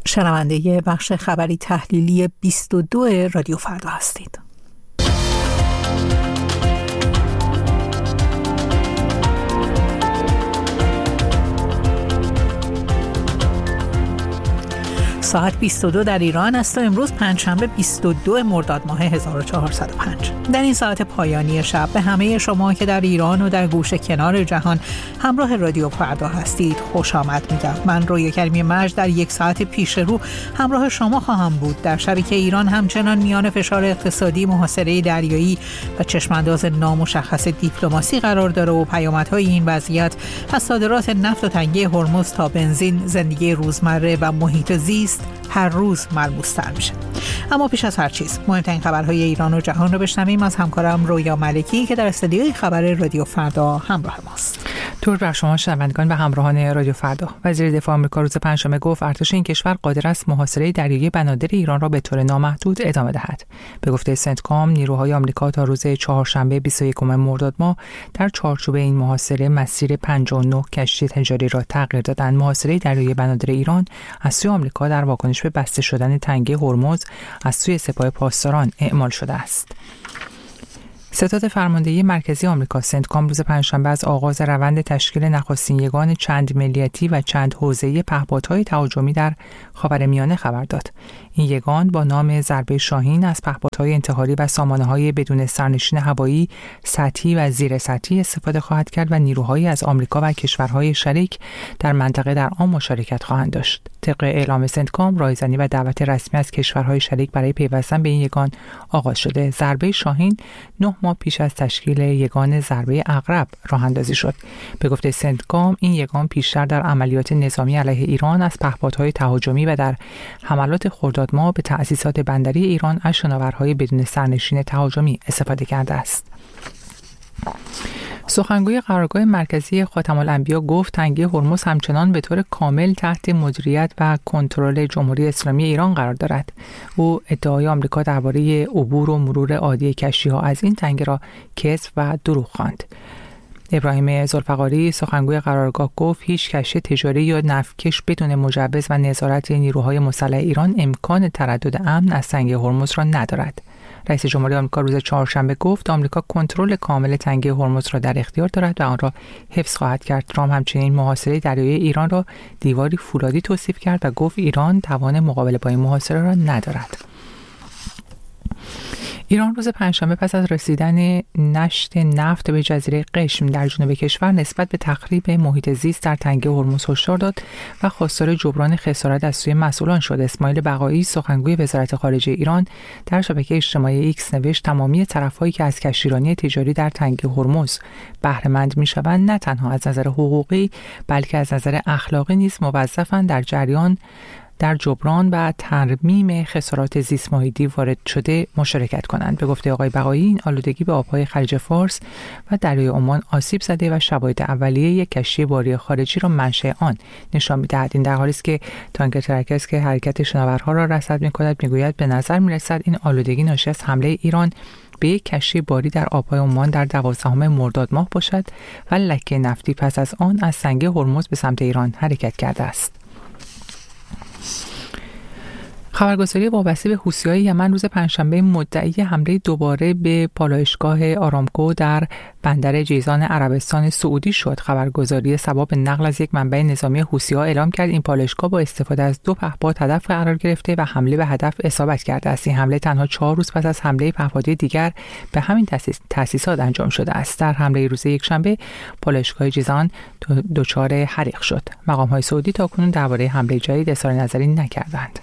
شنونده بخش خبری تحلیلی 22 رادیو فردا هستید. ساعت 22 در ایران است و امروز پنجشنبه 22 مرداد ماه 1405. در این ساعت پایانی شب به همه شما که در ایران و در گوشه کنار جهان همراه رادیو فردا هستید خوش آمد میگم. من رویا کریمی مجد در یک ساعت پیش رو همراه شما خواهم بود. در شبی که ایران همچنان میان فشار اقتصادی، محاصره دریایی و چشمانداز نامشخص دیپلماسی قرار داره و پیامدهای این وضعیت از صادرات نفت و تنگی هرمز تا بنزین، زندگی روزمره و محیط زیست هر روز ملموس‌تر میشه. اما پیش از هر چیز مهمترین خبرهای ایران و جهان رو بشنویم از همکارم رویا ملکی که در استودیوی خبر رادیو فردا همراه ماست. درود بر شما شنوندگان و همراهان رادیو فردا. وزیر دفاع آمریکا روز پنجشنبه گفت ارتش این کشور قادر است محاصره دریایی بنادر ایران را به طور نامحدود ادامه دهد. به گفته سنتکام، نیروهای آمریکا تا روز چهارشنبه 21 مرداد ماه در چارچوب این محاصره مسیر 59 کشتی تجاری را تغییر دادند. محاصره دریایی بنادر ایران از سوی آمریکا در واکنش به بسته شدن تنگه هرمز از سوی سپاه پاسداران اعمال شده است. ستاد فرماندهی مرکزی آمریکا سنتکام روز پنجشنبه از آغاز روند تشکیل نخستین یگان چند ملیتی و چند حوزه‌ای پهپادهای تهاجمی در خاورمیانه خبر داد. این یگان با نام ضربه شاهین از پهپادهای انتحاری و سامانه‌های بدون سرنشین هوایی سطحی و زیر سطحی استفاده خواهد کرد و نیروهایی از آمریکا و کشورهای شریک در منطقه در آن مشارکت خواهند داشت. طبق اعلام سنتکام، راهزنی و دعوت رسمی از کشورهای شریک برای پیوستن به این یگان آغاز شده. ضربه شاهین 9 ماه پیش از تشکیل یگان ضربه عقرب راه اندازی شد. به گفته سنتکام، این یگان پیشتر در عملیات نظامی علیه ایران از پهپادهای تهاجمی و در حملات خرداد ماه به تأسیسات بندری ایران از شناورهای بدون سرنشین تهاجمی استفاده کرده است. سخنگوی قرارگاه مرکزی خاتم الانبیا گفت تنگه هرمز همچنان به طور کامل تحت مدیریت و کنترل جمهوری اسلامی ایران قرار دارد. او ادعای آمریکا درباره عبور و مرور عادی کشتی‌ها از این تنگه را کذب و دروغ خواند. ابراهیم ذوالفقاری سخنگوی قرارگاه گفت هیچ کشتی تجاری یا نفتکش بدون مجوز و نظارت نیروهای مسلح ایران امکان تردد امن از تنگه هرمز را ندارد. رئیس جمهوری آمریکا روز چهارشنبه گفت آمریکا کنترل کامل تنگه هرمز را در اختیار دارد و آن را حفظ خواهد کرد. ترامپ همچنین محاصره دریایی ایران را دیواری فولادی توصیف کرد و گفت ایران توان مقابله با این محاصره را ندارد. ایران روز پنجشنبه پس از رسیدن نشت نفت به جزیره قشم در جنوب کشور نسبت به تخریب محیط زیست در تنگه هرمز هشدار داد و خواستار جبران خسارت از سوی مسئولان شد. اسماعیل بقایی سخنگوی وزارت خارجه ایران در شبکه اجتماعی ایکس نوشت تمامی طرف‌هایی که از کشتیرانی تجاری در تنگه هرمز بهره مند می‌شوند نه تنها از نظر حقوقی بلکه از نظر اخلاقی نیز موظفند در جبران و ترمیم خسارات زیست محیطی وارد شده مشارکت کنند. به گفته آقای بقایی این آلودگی به آبهای خلیج فارس و دریای عمان آسیب زده و شواهد اولیه یک کشتی باری خارجی را منشأ آن نشان می‌دهد. این در حالی است که تانکر ترکز که حرکت شناورها را رصد می‌کند می‌گوید به نظر می‌رسد این آلودگی ناشی از حمله ایران به یک کشتی باری در آبهای عمان در 12 مرداد ماه باشد و لکه نفتی پس از آن از تنگه هرمز به سمت ایران حرکت کرده است. خبرگزاری وابسته به حوثی‌های یمن روز پنجشنبه مدعی حمله دوباره به پالایشگاه آرامکو در بندر جیزان عربستان سعودی شد. خبرگزاری سبا به نقل از یک منبع نظامی حوثی‌ها اعلام کرد این پالایشگاه با استفاده از 2 پهپاد هدف قرار گرفته و حمله به هدف اصابت کرده است. این حمله تنها 4 روز پس از حمله پهپادی دیگر به همین تأسیسات انجام شده است. در حمله روز یکشنبه پالایشگاه جیزان دچار حریق شد. مقام‌های سعودی تاکنون درباره حمله جدید اظهار نظری نکردند.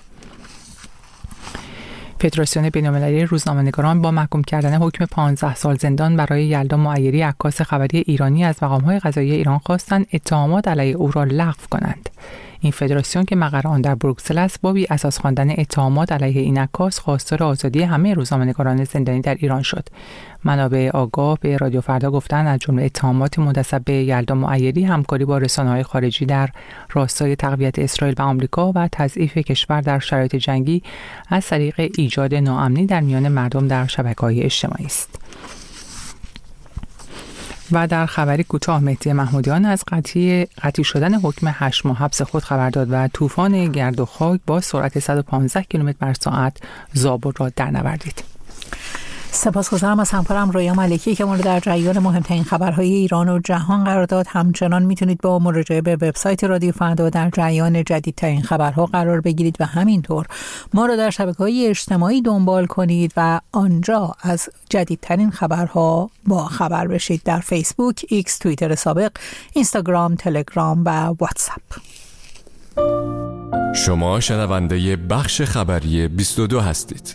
فدراسیون بین‌المللی روزنامه‌نگاران با محکوم کردن حکم 15 سال زندان برای یلدا معیری عکاس خبری ایرانی از مقام‌های قضایی ایران خواستند اتهامات علیه او را لغو کنند. این فدراسیون که مقر آن در بروکسل است با بی اساس خواندن اتهامات علیه این عکاس خواستار آزادی همه روزنامه‌نگاران زندانی در ایران شد. منابع آگاه به رادیو فردا گفتند از جمله اتهامات منتسب به یلدا معیری همکاری با رسانه‌های خارجی در راستای تقویت اسرائیل و آمریکا و تضعیف کشور در شرایط جنگی از طریق ایجاد ناامنی در میان مردم در شبکه‌های اجتماعی است. و در خبری کوتاه مهدی محمودیان از قطعی شدن حکم 8 ماه حبس خود خبر داد و طوفان گرد و خاک با سرعت 115 کیلومتر بر ساعت زابل را درنوردید. سپاسگزارم از همکارم رویا ملکی که ما رو در جریان مهمترین خبرهای ایران و جهان قرار داد. همچنان میتونید با مراجعه به وبسایت رادیو فردا در جریان جدیدترین خبرها قرار بگیرید و همینطور ما رو در شبکه‌های اجتماعی دنبال کنید و آنجا از جدیدترین خبرها با خبر بشید در فیسبوک، ایکس، توییتر سابق، اینستاگرام، تلگرام و واتساپ. شما شنونده بخش خبری 22 هستید.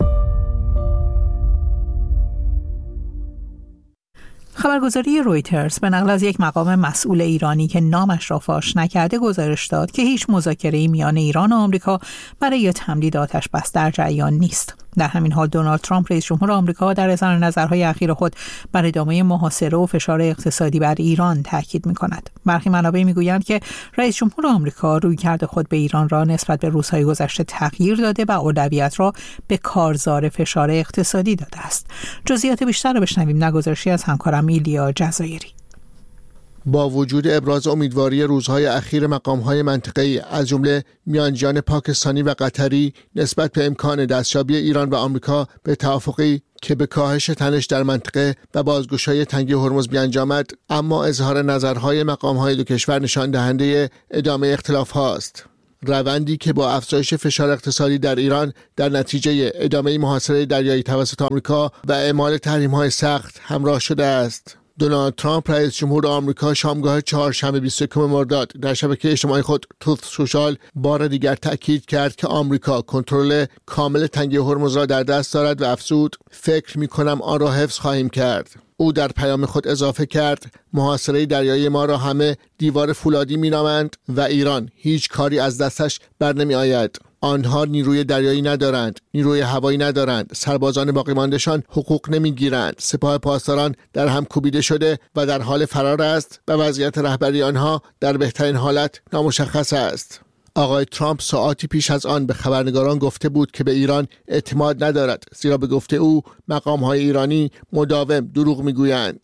خبرگزاری رویترز به نقل از یک مقام مسئول ایرانی که نامش را فاش نکرده گزارش داد که هیچ مذاکره‌ای میان ایران و آمریکا برای تمدید آتش‌بس در جریان نیست. در همین حال دونالد ترامپ رئیس جمهور آمریکا در اظهار نظرهای اخیر خود بر ادامه محاصره و فشار اقتصادی بر ایران تاکید می‌کند. برخی منابع می‌گویند که رئیس جمهور آمریکا رویکرد خود به ایران را نسبت به روزهای گذشته تغییر داده و اولویت را به کارزار فشار اقتصادی داده است. جزئیات بیشتر را بشنویم در گزارشی از همکارم ایلیا جزایری. با وجود ابراز امیدواری روزهای اخیر مقام‌های منطقه‌ای از جمله میانجیان پاکستانی و قطری نسبت به امکان دستیابی ایران و آمریکا به توافقی که به کاهش تنش در منطقه و بازگشایی تنگه هرمز بیانجامد، اما اظهار نظرهای مقام‌های دو کشور نشان دهنده ادامه اختلاف هاست. روندی که با افزایش فشار اقتصادی در ایران در نتیجه ادامه محاصره دریایی توسط آمریکا و اعمال تحریم‌های سخت همراه شده است. دونالد ترامپ رئیس جمهور آمریکا شامگاه چهارشنبه 21 مرداد در شبکه اجتماعی خود تروث سوشال بار دیگر تأکید کرد که آمریکا کنترل کامل تنگه هرمز را در دست دارد و افزود فکر می‌کنم آن را حفظ خواهیم کرد. او در پیام خود اضافه کرد محاصره دریایی ما را همه دیوار فولادی می‌نامند و ایران هیچ کاری از دستش بر نمی‌آید. آنها نیروی دریایی ندارند، نیروی هوایی ندارند، سربازان باقی مانده‌شان حقوق نمیگیرند، سپاه پاسداران در هم کوبیده شده و در حال فرار است و وضعیت رهبری آنها در بهترین حالت نامشخص است. آقای ترامپ ساعاتی پیش از آن به خبرنگاران گفته بود که به ایران اعتماد ندارد، زیرا به گفته او مقام‌های ایرانی مداوم دروغ میگویند.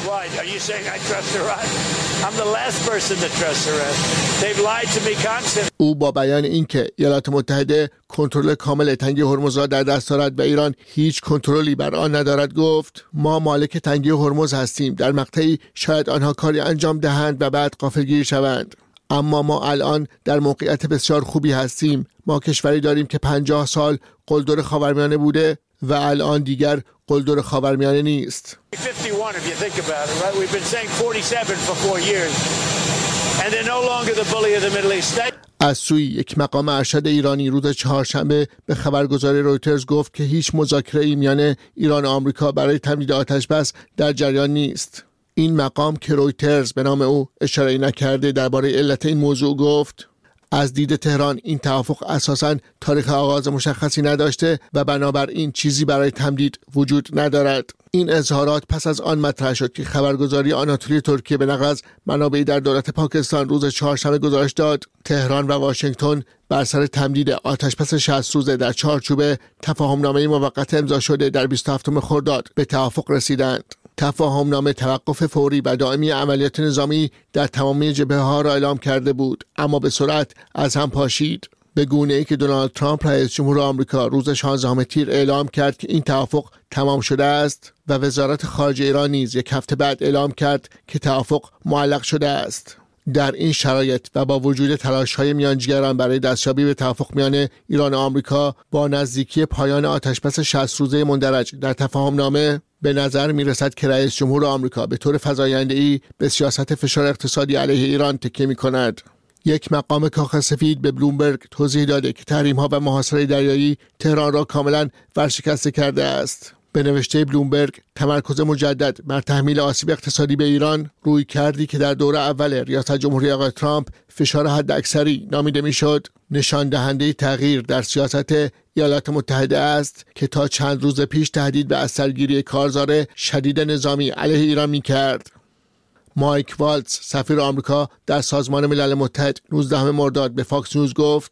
او با بیان اینکه ایالات متحده کنترل کامل تنگه هرمز را در دست دارد و ایران هیچ کنترلی بر آن ندارد گفت ما مالک تنگه هرمز هستیم. در مقطعی شاید آنها کاری انجام دهند و بعد غافلگیر شوند، اما ما الان در موقعیت بسیار خوبی هستیم. ما کشوری داریم که 50 سال قلدر خاورمیانه بوده و الان دیگر قلدر خاورمیانه نیست. از سوی یک مقام ارشد ایرانی روز چهارشنبه به خبرگزاری رویترز گفت که هیچ مذاکره‌ای میان ایران و آمریکا برای تمدید آتش‌بس در جریان نیست. این مقام که رویترز به نام او اشاره نکرده درباره علت این موضوع گفت از دید تهران این توافق اساساً تاریخ آغاز مشخصی نداشته و بنابراین چیزی برای تمدید وجود ندارد. این اظهارات پس از آن مطرح شد که خبرگزاری آناتولی ترکیه به نقل از منابعی در دولت پاکستان روز چهارشنبه گزارش داد تهران و واشنگتن بر سر تمدید آتش‌بس 60 روزه در چارچوب تفاهمنامه موقت امضا شده در 27 خرداد به توافق رسیدند. تفاهمنامه توقف فوری و دائمی عملیات نظامی در تمامی جبهه‌ها را اعلام کرده بود، اما به سرعت از هم پاشید، به گونه‌ای که دونالد ترامپ رئیس جمهور آمریکا روز 16 تیر اعلام کرد که این توافق تمام شده است و وزارت خارجه ایران نیز یک هفته بعد اعلام کرد که توافق معلق شده است. در این شرایط و با وجود تلاش‌های میانجیگران برای دستیابی به توافق میان ایران و آمریکا با نزدیکی پایان آتش‌بس 60 روزه مندرج در تفاهمنامه به نظر می‌رسد که رئیس جمهور آمریکا به طور فزاینده‌ای به سیاست فشار اقتصادی علیه ایران تکیه می‌کند. یک مقام کاخ سفید به بلومبرگ توضیح داده که تحریم‌ها و محاصره دریایی تهران را کاملاً ورشکسته کرده است. به نوشته بلومبرگ تمرکز مجدد بر تحمیل آسیب اقتصادی به ایران روی کردی که در دوره اول ریاست جمهوری آقای ترامپ فشار حداکثری نامیده میشد نشان دهنده تغییر در سیاست ایالات متحده است که تا چند روز پیش تهدید به اثرگیری کارزار شدید نظامی علیه ایران می‌کرد. مایک والتز سفیر آمریکا در سازمان ملل متحد 19 مرداد به فاکس نیوز گفت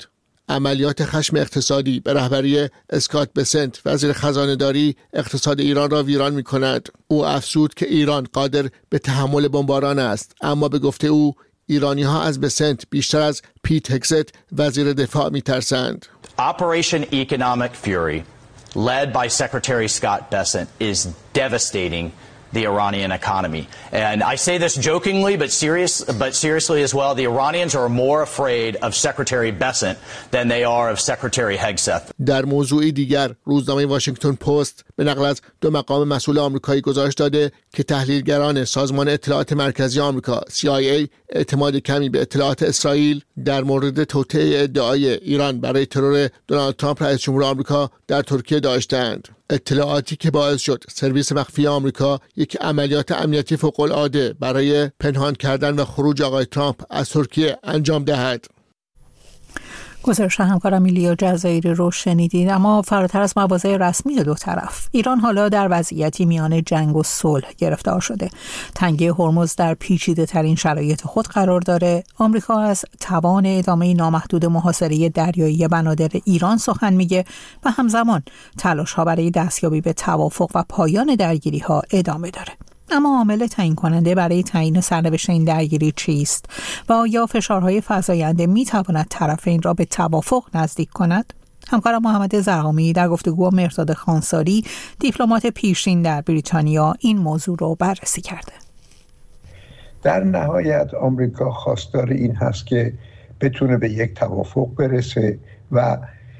عملیات خشم اقتصادی به رهبری اسکات بسنت وزیر خزانه‌داری اقتصاد ایران را ویران می‌کند. او افزود که ایران قادر به تحمل بمباران است، اما به گفته او ایرانی‌ها از بسنت بیشتر از پیت هگزت وزیر دفاع می‌ترسند. Operation Economic Fury led by Secretary Scott Bessent is devastating the Iranian economy. And I say this jokingly but seriously as well. The Iranians are more afraid of Secretary Bessent than they are of Secretary Hegseth. در موضوعی دیگر روزنامه واشنگتن پست به نقل از 2 مقام مسئول آمریکایی گزارش داده که تحلیلگران سازمان اطلاعات مرکزی آمریکا CIA اعتماد کمی به اطلاعات اسرائیل در مورد توطئه ادعای ایران برای ترور دونالد ترامپ رئیس جمهور آمریکا در ترکیه داشتند. اطلاعاتی که باعث شد سرویس مخفی آمریکا یک عملیات امنیتی فوق‌العاده برای پنهان کردن و خروج آقای ترامپ از ترکیه انجام دهد. گزارش همکارم ایلیا جزایری رو شنیدید. اما فراتر از مواضع رسمی دو طرف، ایران حالا در وضعیتی میان جنگ و صلح گرفتار شده. تنگه هرمز در پیچیده ترین شرایط خود قرار داره. آمریکا از توان ادامه نامحدود محاصره دریایی بنادر ایران سخن میگه و همزمان تلاش ها برای دستیابی به توافق و پایان درگیری ها ادامه داره. اما عامل تعیین کننده برای تعیین سرنوشت این درگیری چیست و آیا فشارهای فزاینده میتواند طرفین را به توافق نزدیک کند؟ همکارم محمد زرقامی در گفتگو با مهرداد خانساری، دیپلمات پیشین در بریتانیا، این موضوع را بررسی کرده. در نهایت آمریکا خواستار این هست که بتونه به یک توافق برسه و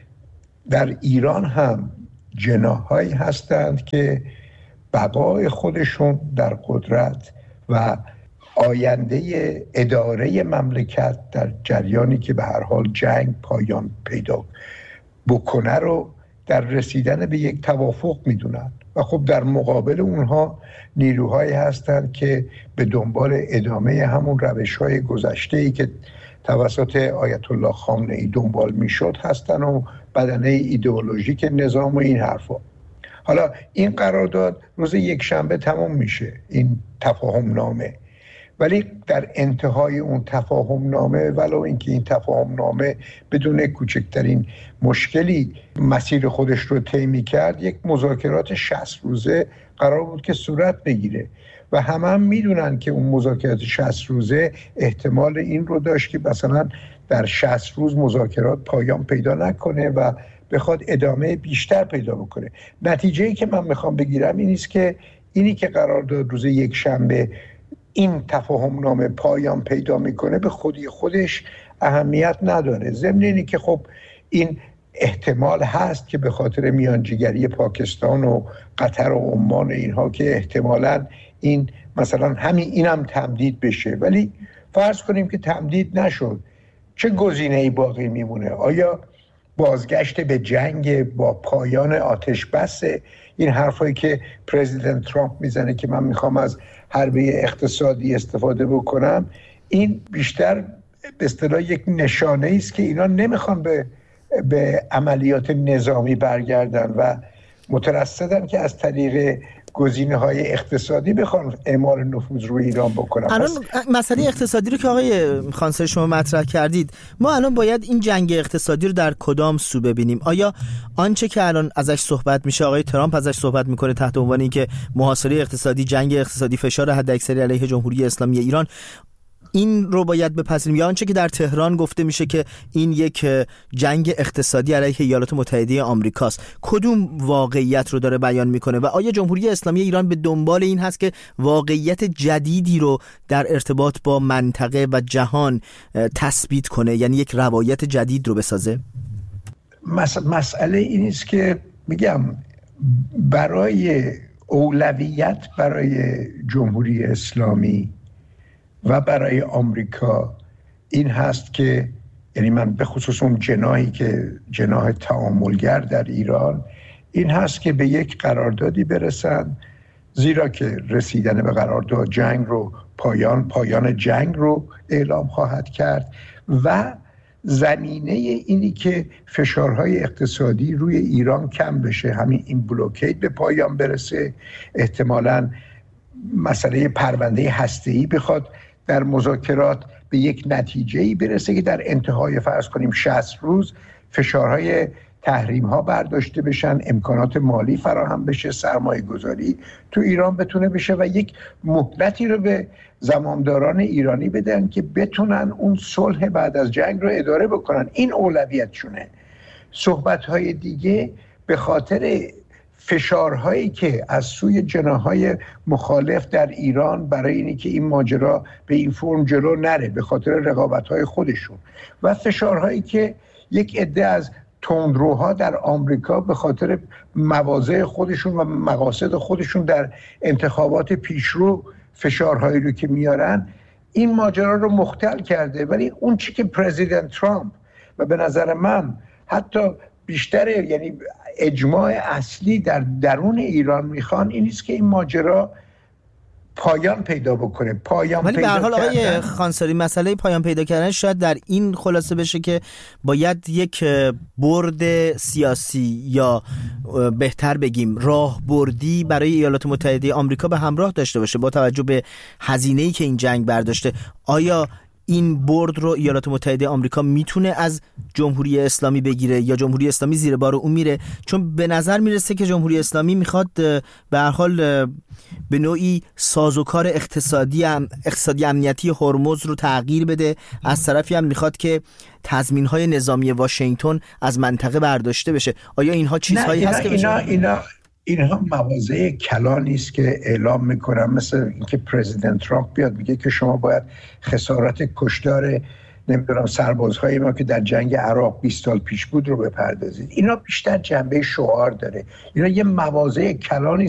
در ایران هم جناح‌هایی هستند که بقای خودشون در قدرت و آینده اداره مملکت در جریانی که به هر حال جنگ پایان پیدا بکنه رو در رسیدن به یک توافق میدونن و خب در مقابل اونها نیروهایی هستند که به دنبال ادامه همون روش‌های گذشته‌ای که توسط آیت الله خامنه‌ای دنبال میشد هستن و بدنه ایدئولوژیک نظام و این حرفا. حالا این قرارداد روز یکشنبه تمام میشه، این تفاهم نامه، ولی در انتهای اون تفاهم نامه ولو اینکه این تفاهم نامه بدون کوچکترین مشکلی مسیر خودش رو طی می‌کرد، یک مذاکرات 60 روزه قرار بود که صورت بگیره و هم میدونن که اون مذاکرات 60 روزه احتمال این رو داشت که مثلا در 60 روز مذاکرات پایان پیدا نکنه و بخواد ادامه بیشتر پیدا بکنه. نتیجه‌ای که من میخوام بگیرم این است که اینی که قرار داد روز یکشنبه این تفاهم نامه پایان پیدا میکنه به خودی خودش اهمیت نداره. ضمن اینی که خب این احتمال هست که به خاطر میانجیگری پاکستان و قطر و عمان اینها که احتمالاً این مثلا اینم تمدید بشه، ولی فرض کنیم که تمدید نشد، چه گزینه‌ای باقی میمونه؟ آیا بازگشت به جنگ با پایان آتش بس؟ این حرفایی که پرزیدنت ترامپ میزنه که من میخوام از حربه اقتصادی استفاده بکنم، این بیشتر به اصطلاح یک نشانه است که اینا نمیخوان به عملیات نظامی برگردن و مترصدن که از طریق گزینه‌های اقتصادی بخوان اعمال نفوذ روی ایران بکنن. الان مسئله اقتصادی رو که آقای خانساری شما مطرح کردید، ما الان باید این جنگ اقتصادی رو در کدام سو ببینیم؟ آیا آنچه که الان ازش صحبت میشه، آقای ترامپ ازش صحبت میکنه تحت عنوان اینکه محاصره اقتصادی، جنگ اقتصادی، فشار حداکثری علیه جمهوری اسلامی ایران، این رو باید بپذیریم، یا آنچه که در تهران گفته میشه که این یک جنگ اقتصادی علیه ایالات متحده آمریکاست؟ کدوم واقعیت رو داره بیان میکنه و آیا جمهوری اسلامی ایران به دنبال این هست که واقعیت جدیدی رو در ارتباط با منطقه و جهان تثبیت کنه، یعنی یک روایت جدید رو بسازه؟ مسئله این است که میگم برای اولویت برای جمهوری اسلامی و برای آمریکا این هست که، یعنی من به خصوص اون جناحی که جناح تعاملگر در ایران، این هست که به یک قراردادی برسن، زیرا که رسیدن به قرارداد جنگ رو پایان جنگ رو اعلام خواهد کرد و زمینه اینی که فشارهای اقتصادی روی ایران کم بشه، همین این بلوکید به پایان برسه، احتمالاً مسئله پرونده هسته‌ای بخواد در مذاکرات به یک نتیجه‌ای برسه که در انتهای فرض کنیم 60 روز فشارهای تحریم ها برداشته بشن، امکانات مالی فراهم بشه، سرمایه گذاری تو ایران بتونه بشه و یک مهلتی رو به زمامداران ایرانی بدن که بتونن اون صلح بعد از جنگ رو اداره بکنن. این اولویتشونه. صحبت‌های دیگه به خاطر فشارهایی که از سوی جناح‌های مخالف در ایران برای اینی که این ماجرا به این فرم جلو نره، به خاطر رقابت‌های خودشون و فشارهایی که یک عده از تندروها در آمریکا به خاطر مواضع خودشون و مقاصد خودشون در انتخابات پیشرو فشارهایی رو که میارن، این ماجرا رو مختل کرده. ولی اون چی که پرزیدنت ترامپ و به نظر من حتی بیشتر، یعنی اجماع اصلی در درون ایران میخوان، این است که این ماجرا پایان پیدا بکنه. ولی به هر حال آقای خانساری، مسئله پایان پیدا کردن شاید در این خلاصه بشه که باید یک برد سیاسی یا بهتر بگیم راهبردی برای ایالات متحده آمریکا به همراه داشته باشه با توجه به هزینه‌ای که این جنگ برداشته. آیا این برد رو ایالات متحده آمریکا میتونه از جمهوری اسلامی بگیره یا جمهوری اسلامی زیر بار اون میره؟ چون به نظر میرسه که جمهوری اسلامی میخواد به هر حال به نوعی سازوکار اقتصادی امنیتی هرمز رو تغییر بده، از طرفی هم میخواد که تضمین‌های نظامی واشنگتن از منطقه برداشته بشه. آیا اینها چیزهایی هست که اینها مواضع کلانی است که اعلام میکنن، مثل اینکه پرزیدنت ترامپ بیاد میگه که شما باید خسارت کشتار نمیدونم سربازهای ما که در جنگ عراق 20 سال پیش بود رو بپردازید. اینا بیشتر جنبه شعار داره. اینا یه مواضع کلانی